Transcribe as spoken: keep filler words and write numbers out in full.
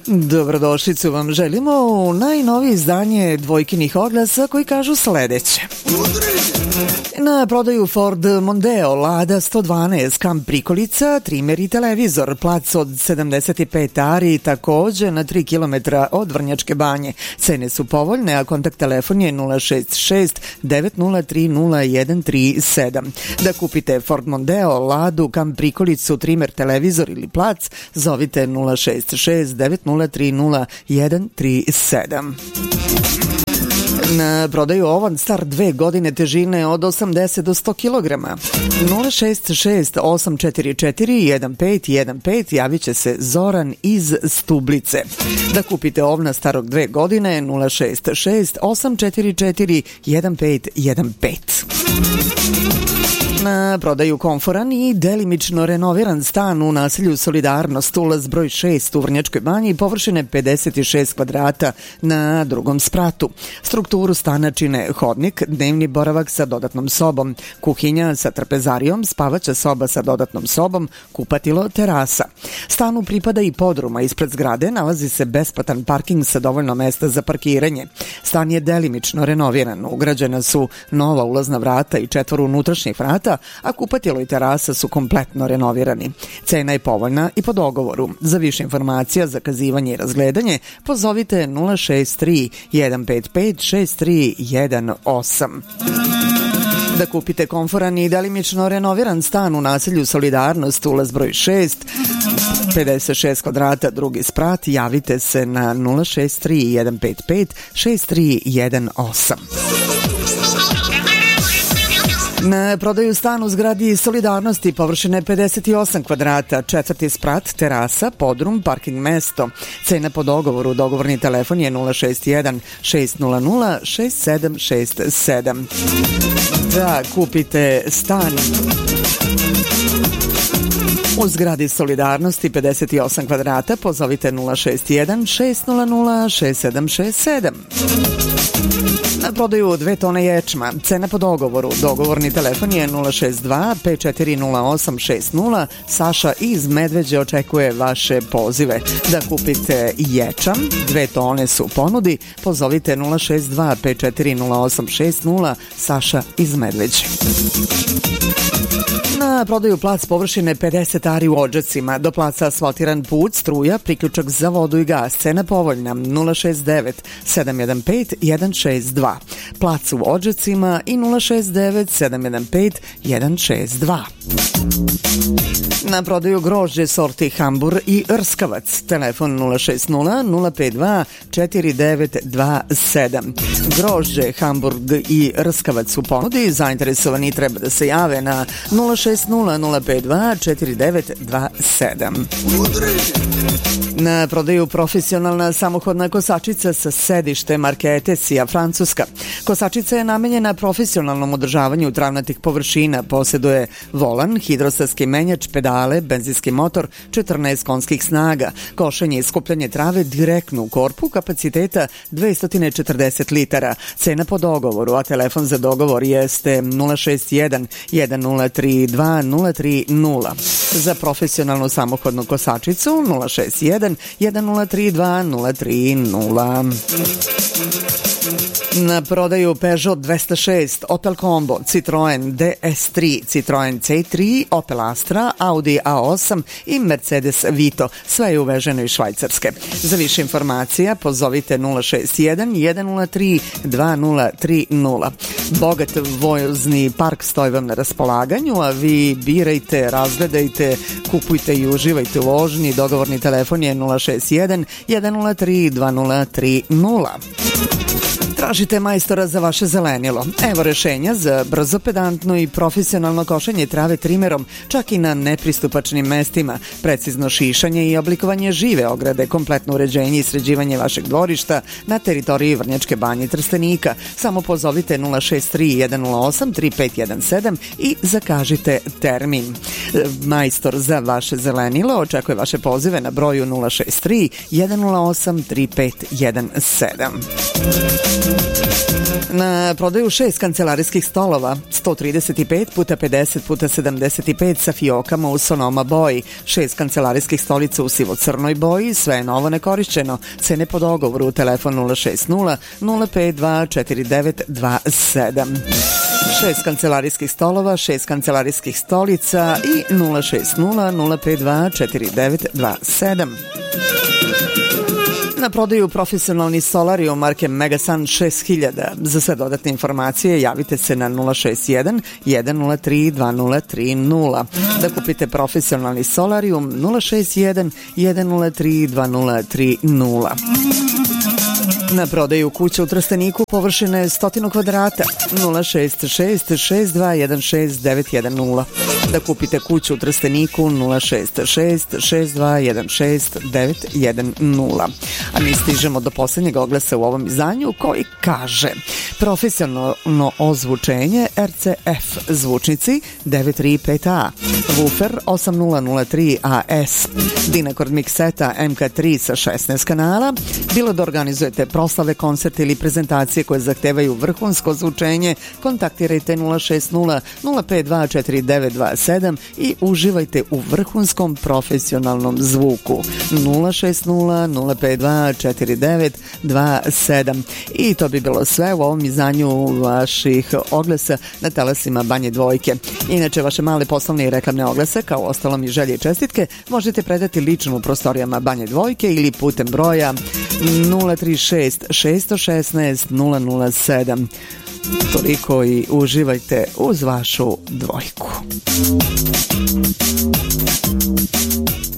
Dobrodošlicu vam želimo u najnovije izdanje Dvojkinih oglasa koji kažu sledeće. Na prodaju Ford Mondeo, Lada sto dvanaest, kamp prikolica, trimer i televizor, plac od sedamdeset pet ari, takođe na tri kilometra od Vrnjačke Banje. Cene su povoljne, a kontakt telefon je nula šest šest devet nula tri nula jedan tri sedam. Da kupite Ford Mondeo, Ladu, kamp prikolicu, trimer, televizor ili plac, zovite nula šest šest devet nula tri nula jedan tri sedam. Na prodaju ovan star dve godine težine od osamdeset do sto kilograma. nula šest šest osam četiri četiri jedan pet jedan pet, javit će se Zoran iz Stublice. Da kupite ovna starog dve godine, nula šest šest osam četiri četiri jedan pet jedan pet. Na prodaju komforan i delimično renoviran stan u naselju Solidarnost, ulaz broj šest u Vrnjačkoj Banji, površine pedeset šest kvadrata na drugom spratu. Strukturu stana čine hodnik, dnevni boravak sa dodatnom sobom, kuhinja sa trpezarijom, spavaća soba sa dodatnom sobom, kupatilo, terasa. Stanu pripada i podruma. Ispred zgrade nalazi se besplatan parking sa dovoljno mesta za parkiranje. Stan je delimično renoviran. Ugrađena su nova ulazna vrata i četvor unutrašnjih vrata, a kupatilo i terasa su kompletno renovirani. Cena je povoljna i po dogovoru. Za više informacija, zakazivanje i razgledanje pozovite nula šest tri jedan pet pet šest tri jedan osam. Da kupite komforan i delimično renoviran stan u naselju Solidarnost, ulaz broj šest, pedeset šest kvadrata, drugi sprat, javite se na nula šest tri jedan pet pet šest tri jedan osam. Na prodaju stan u zgradi Solidarnosti, površine pedeset osam kvadrata, četvrti sprat, terasa, podrum, parking mesto. Cena po dogovoru, dogovorni telefon je nula šest jedan šest nula nula šest sedam šest sedam. Da kupite stan u zgradi Solidarnosti, pedeset osam kvadrata, pozovite nula šest jedan šest nula nula šest sedam šest sedam. Na prodaju dve tone ječma, cena po dogovoru, dogovorni telefon je nula šest dva pet četiri nula osam šest nula. Saša iz Medveđe očekuje vaše pozive. Da kupite ječam, dve tone su u ponudi, pozovite nula šest dva pet četiri nula osam šest nula. Saša iz Medveđe. Na prodaju plac površine pedeset ari u Odžacima, do placa asfaltiran put, struja, priključak za vodu i gas, cena povoljna nula šest devet sedam jedan pet jedan šest dva. Plac u Odžacima i nula šest devet sedam jedan pet jedan šest dva. Na prodaju grožđe sorti Hambur i Rskavac, telefon nula šest nula nula pet dva četiri devet dva sedam. Grožđe Hamburg i Rskavac u ponudi, zainteresovani treba da se jave na nula šest nula nula pet dva četiri devet dva sedam. Na prodaju profesionalna samohodna kosačica sa sedište marke Etesija, Francuska. Kosačica je namenjena profesionalnom održavanju travnatih površina, posjeduje volan, hidrostatski menjač, pedale, benzinski motor, četrnaest konjskih snaga, košenje i skupljanje trave direktno u korpu, kapaciteta dvesta četrdeset litara. Cena po dogovoru, a telefon za dogovor jeste nula šest jedan jedan nula tri dva nula tri nula. Za profesionalnu samohodnu kosačicu nula šest jedan jedan nula tri dva nula tri nula. Na prodaju Peugeot dvesta šest, Opel Combo, Citroen D S tri, Citroen C tri, Opel Astra, Audi A osam i Mercedes Vito. Sve je uveženo iz Švajcarske. Za više informacija pozovite nula šest jedan jedan nula tri dva nula tri nula. Bogat vozni park stoji vam na raspolaganju, a vi birajte, razgledajte, kupujte i uživajte u vožnji. Dogovorni telefon je nula šest jedan jedan nula tri dva nula tri nula. Tražite majstora za vaše zelenilo. Evo rešenja za brzo, pedantno i profesionalno košenje trave trimerom, čak i na nepristupačnim mestima, precizno šišanje i oblikovanje žive ograde, kompletno uređenje i sređivanje vašeg dvorišta na teritoriji Vrnjačke Banje i Trstenika. Samo pozovite nula šest tri jedan nula osam tri pet jedan sedam i zakažite termin. Majstor za vaše zelenilo očekuje vaše pozive na broju nula šest tri jedan nula osam tri pet jedan sedam. Na prodaju šest kancelarijskih stolova, sto trideset pet puta pedeset puta sedamdeset pet sa fiokama u Sonoma boji, šest kancelarijskih stolica u sivo-crnoj boji, sve je novo nekorišćeno, cene po dogovoru, telefon nula šest nula nula pet dva četiri devet dva sedam. Šest kancelarijskih stolova, šest kancelarijskih stolica i nula šest nula nula pet dva četiri devet dva sedam. Na prodaju profesionalni solarium marke Megasun šest hiljada. Za sve dodatne informacije javite se na nula šest jedan jedan nula tri dva nula tri nula. Da kupite profesionalni solarium nula šest jedan jedan nula tri dva nula tri nula. Na prodaju kuća u Trsteniku površine sto kvadrata nula šest šest šest dva jedan šest devet jedan nula. Da kupite kuću u Trsteniku nula šest šest šest dva jedan šest devet jedan nula. A mi stižemo do posljednjeg oglasa u ovom izdanju koji kaže: profesionalno ozvučenje R C F zvučnici devet tri pet A, woofer osam nula nula tri A S, Dynacord mikseta M K tri sa šesnaest kanala. Bilo da organizujete proslave, koncerte ili prezentacije koje zahtevaju vrhunsko zvučenje, kontaktirajte nula šest nula nula pet dva četiri devet dva sedam i uživajte u vrhunskom profesionalnom zvuku. nula šest nula nula pet dva četiri devet dva sedam. I to bi bilo sve u ovom izdanju vaših oglasa na talasima Banje Dvojke. Inače, vaše male poslovne i reklamne oglase, kao ostalom i želje i čestitke, možete predati lično u prostorijama Banje Dvojke ili putem broja nula tri šest šest jedan šest nula nula sedam. Toliko i uživajte uz vašu dvojku.